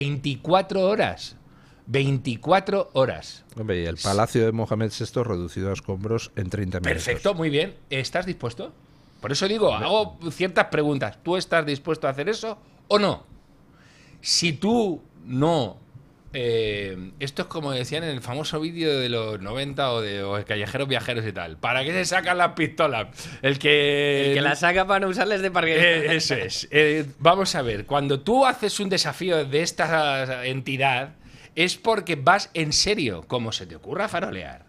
24 horas. 24 horas. Hombre, y el palacio de Mohamed VI reducido a escombros en 30 minutos. Perfecto, muy bien. ¿Estás dispuesto? Por eso digo, hago ciertas preguntas. ¿Tú estás dispuesto a hacer eso o no? Si tú no... esto es como decían en el famoso vídeo de los 90 o de Callejeros Viajeros y tal. ¿Para qué se sacan las pistolas? El que las saca para no usarles de parque. eso es. Vamos a ver, cuando tú haces un desafío de esta entidad, es porque vas en serio, como se te ocurra farolear.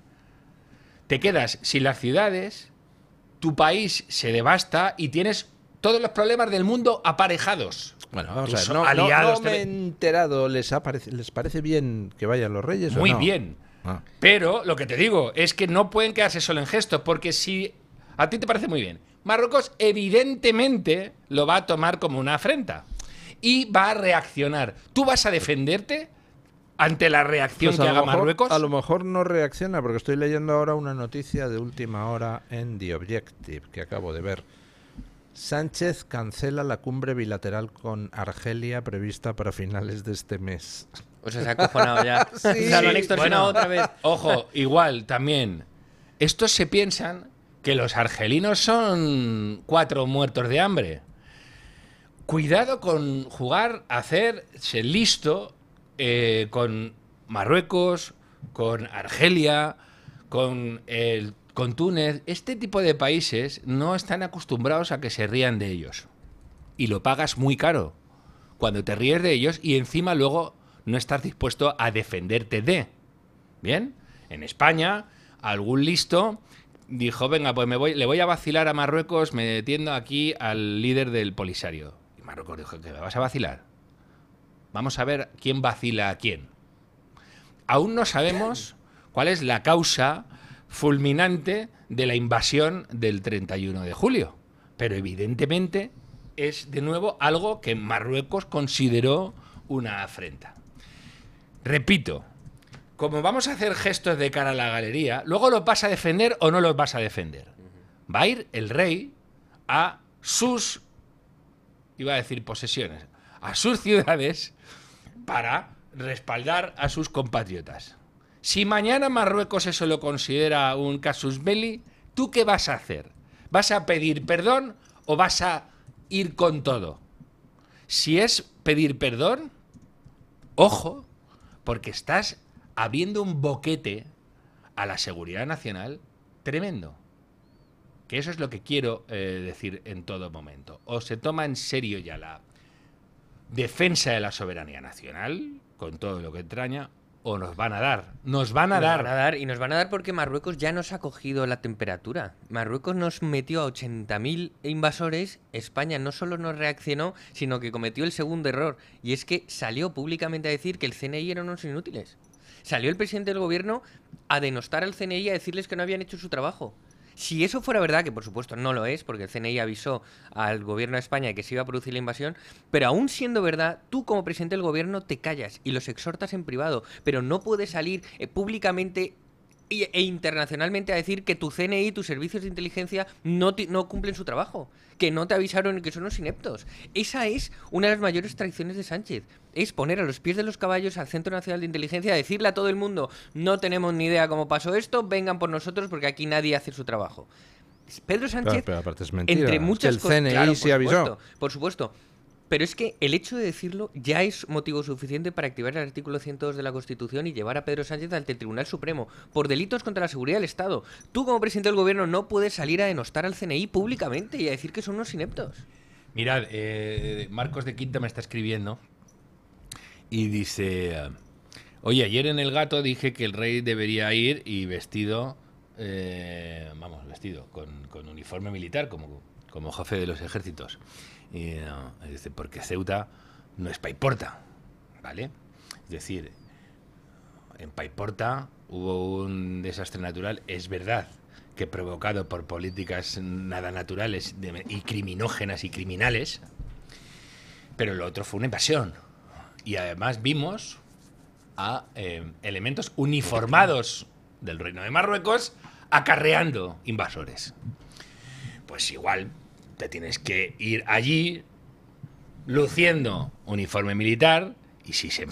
Te quedas sin las ciudades, tu país se devasta y tienes todos los problemas del mundo aparejados. Bueno, vamos a Tus ver, no aliados me he enterado. ¿Les parece bien que vayan los reyes Muy o no? bien. Ah. Pero lo que te digo es que no pueden quedarse solo en gestos, porque si a ti te parece muy bien, Marruecos evidentemente lo va a tomar como una afrenta y va a reaccionar. ¿Tú vas a defenderte ante la reacción Pues que haga Marruecos? A lo mejor no reacciona, porque estoy leyendo ahora una noticia de última hora en The Objective, que acabo de ver. Sánchez cancela la cumbre bilateral con Argelia prevista para finales de este mes. O sea, se ha acojonado ya. Sí. O sea, lo han extorsionado Bueno, otra vez. Ojo, igual también. Estos se piensan que los argelinos son 4 muertos de hambre. Cuidado con jugar, hacerse listo con Marruecos, con Argelia, con Túnez. Este tipo de países no están acostumbrados a que se rían de ellos. Y lo pagas muy caro cuando te ríes de ellos y encima luego no estás dispuesto a defenderte de. ¿Bien? En España, algún listo dijo, venga, pues le voy a vacilar a Marruecos metiendo aquí al líder del Polisario. Y Marruecos dijo, ¿que me vas a vacilar? Vamos a ver quién vacila a quién. Aún no sabemos cuál es la causa fulminante de la invasión del 31 de julio. Pero evidentemente es de nuevo algo que Marruecos consideró una afrenta. Repito, como vamos a hacer gestos de cara a la galería, luego los vas a defender o no los vas a defender. Va a ir el rey a sus, iba a decir posesiones, a sus ciudades para respaldar a sus compatriotas. Si mañana Marruecos eso lo considera un casus belli, ¿tú qué vas a hacer? ¿Vas a pedir perdón o vas a ir con todo? Si es pedir perdón, ojo, porque estás abriendo un boquete a la seguridad nacional tremendo. Que eso es lo que quiero decir en todo momento. O se toma en serio ya la defensa de la soberanía nacional, con todo lo que entraña, o nos van a dar. Nos van a dar. Y nos van a dar porque Marruecos ya nos ha cogido la temperatura. Marruecos nos metió a 80.000 invasores. España no solo no reaccionó, sino que cometió el segundo error. Y es que salió públicamente a decir que el CNI eran unos inútiles. Salió el presidente del gobierno a denostar al CNI y a decirles que no habían hecho su trabajo. Si eso fuera verdad, que por supuesto no lo es, porque el CNI avisó al gobierno de España de que se iba a producir la invasión, pero aún siendo verdad, tú como presidente del gobierno te callas y los exhortas en privado, pero no puedes salir públicamente e internacionalmente a decir que tu CNI, tus servicios de inteligencia, no cumplen su trabajo, que no te avisaron y que son unos ineptos. Esa es una de las mayores traiciones de Sánchez. Es poner a los pies de los caballos al Centro Nacional de Inteligencia, decirle a todo el mundo, no tenemos ni idea cómo pasó esto, vengan por nosotros porque aquí nadie hace su trabajo. Pedro Sánchez, Claro, pero aparte es mentira. entre muchas Es que el CNI cosas, sí avisó. Por supuesto. Pero es que el hecho de decirlo ya es motivo suficiente para activar el artículo 102 de la Constitución y llevar a Pedro Sánchez ante el Tribunal Supremo por delitos contra la seguridad del Estado. Tú, como presidente del gobierno, no puedes salir a denostar al CNI públicamente y a decir que son unos ineptos. Mirad, Marcos de Quinta me está escribiendo y dice, oye, ayer en El Gato dije que el rey debería ir y vestido, vestido con uniforme militar, como jefe de los ejércitos. Y dice, porque Ceuta no es Paiporta, ¿vale? Es decir, en Paiporta hubo un desastre natural, es verdad, que provocado por políticas nada naturales y criminógenas y criminales, pero lo otro fue una invasión. Y además vimos a elementos uniformados del Reino de Marruecos acarreando invasores. Pues igual te tienes que ir allí luciendo uniforme militar Y si se